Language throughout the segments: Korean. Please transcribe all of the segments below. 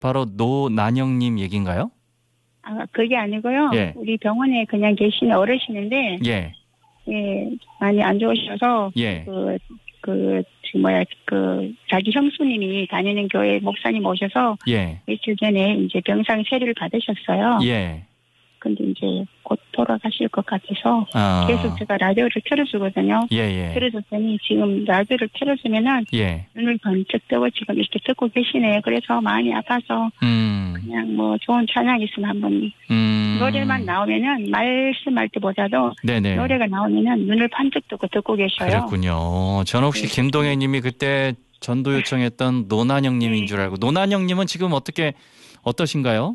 바로 노난영님 얘기인가요? 아, 그게 아니고요. 예. 우리 병원에 그냥 계시는 어르신인데, 예. 예, 많이 안 좋으셔서, 예. 자기 형수님이 다니는 교회 목사님 오셔서, 예. 며칠 전에 이제 병상 세례를 받으셨어요. 예. 근데 이제 곧 돌아가실 것 같아서, 아. 계속 제가 라디오를 틀어주거든요. 예, 예. 틀어줬더니 지금 라디오를 틀어주면은, 예. 눈을 번쩍 뜨고 지금 이렇게 듣고 계시네요. 그래서 마음이 아파서, 그냥 뭐 좋은 찬양 있으면 한번 노래만 나오면은 말씀할 때보다도 네네. 노래가 나오면은 눈을 반짝 뜨고 듣고 계셔요. 그랬군요. 전 혹시 네. 김동혜님이 그때 전도 요청했던 노난영님인 줄 알고 노난영님은 지금 어떠신가요?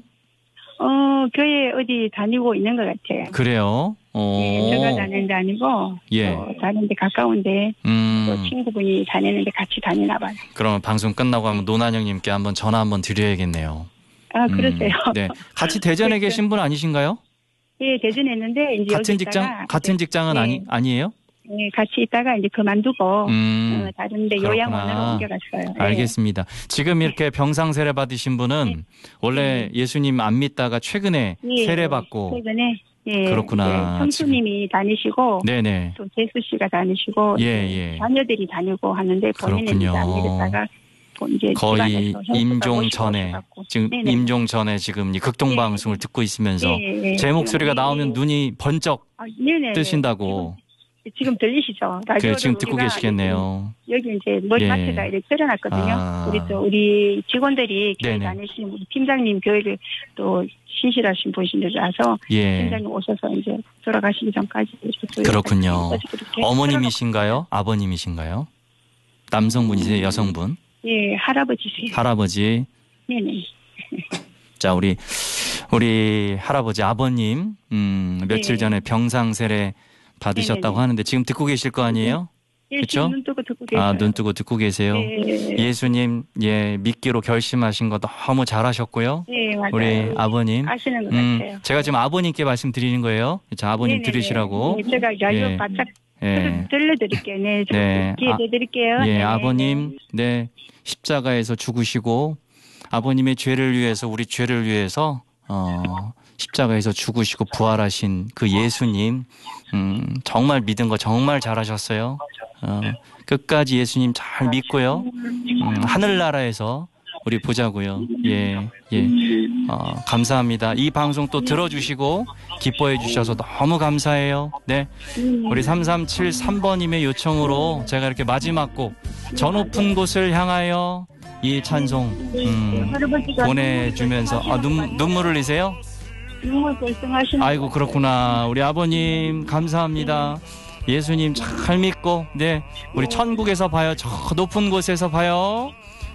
교회 어디 다니고 있는 것 같아요. 그래요. 네, 제가 다니는 데 아니고 예. 다른 데 가까운데 또 친구분이 다니는데 같이 다니나 봐요. 그러면 방송 끝나고 하면 노난영님께 한번 전화 한번 드려야겠네요. 아, 그러세요? 네. 같이 대전에 계신 분 아니신가요? 예, 대전에 있는데 이제 같은 직장은 네. 아니에요? 네, 같이 있다가 이제 그만두고 다른데 요양원으로 옮겨갔어요. 네. 알겠습니다. 지금 이렇게 병상 세례 받으신 분은 원래 예수님 안 믿다가 최근에 세례 받고 최근에 그렇구나. 형수님이 다니시고 네네. 또 재수 씨가 다니시고 자녀들이 다니고 하는데 본인은 이제 안 믿었다가 이제 거의 임종 네네. 전에 지금 이 극동 방송을 듣고 있으면서 제 목소리가 나오면 눈이 번쩍 뜨신다고. 지금 들리시죠? 지금 듣고 계시겠네요. 여기 이제 머리맡에다 이렇게 틀어놨거든요. 우리 직원들이 교회 다니시는 우리 팀장님 교회를 또 신실하신 분이라서 팀장님 오셔서 이제 돌아가시기 전까지 그렇군요. 어머님이신가요? 아버님이신가요? 남성분이세요? 여성분? 예, 할아버지세요. 할아버지. 네네. 자, 우리 할아버지 아버님 며칠 전에 병상 세례 받으셨다고 하는데 지금 듣고 계실 거 아니에요? 그렇죠? 눈 뜨고 듣고 계세요. 눈 뜨고 듣고 계세요. 예수님 믿기로 결심하신 거 너무 잘하셨고요. 네, 맞아요. 우리 아버님 아시는 것 같아요. 제가 지금 아버님께 말씀드리는 거예요. 자, 아버님 들으시라고. 제가 라디오 바짝 들려드릴게요. 네, 기회해드릴게요. 예, 아버님, 십자가에서 죽으시고 아버님의 죄를 위해서 우리 죄를 위해서 십자가에서 죽으시고 부활하신 그 예수님 정말 믿은 거 정말 잘하셨어요. 끝까지 예수님 잘 믿고요. 하늘나라에서 우리 보자고요. 감사합니다. 이 방송 또 들어주시고 기뻐해 주셔서 너무 감사해요. 네, 우리 3373번님의 요청으로 제가 이렇게 마지막 곡 저 높은 곳을 향하여 이 찬송 보내주면서 눈물을 흘리세요? 아이고 그렇구나. 우리 아버님 감사합니다. 예수님 잘 믿고 우리 천국에서 봐요. 저 높은 곳에서 봐요.